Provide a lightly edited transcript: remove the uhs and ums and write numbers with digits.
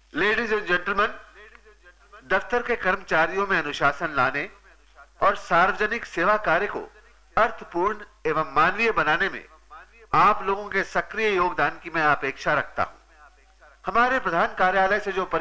Ladies and gentleman, दफ्तर के कर्मचारियों में अनुशासन लाने और सार्वजनिक सेवा कार्य को अर्थपूर्ण एवं मानवीय बनाने में आप लोगों के सक्रिय योगदान की मैं अपेक्षा रखता हूं। हमारे प्रधान कार्यालय से जो